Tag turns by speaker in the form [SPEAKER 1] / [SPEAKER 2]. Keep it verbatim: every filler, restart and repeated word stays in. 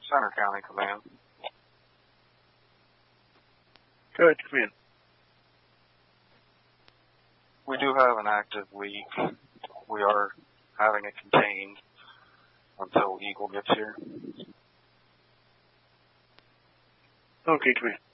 [SPEAKER 1] Center County Command.
[SPEAKER 2] Go ahead, come in.
[SPEAKER 1] We do have an active leak. We are having it contained until Eagle gets here.
[SPEAKER 2] Okay, come in.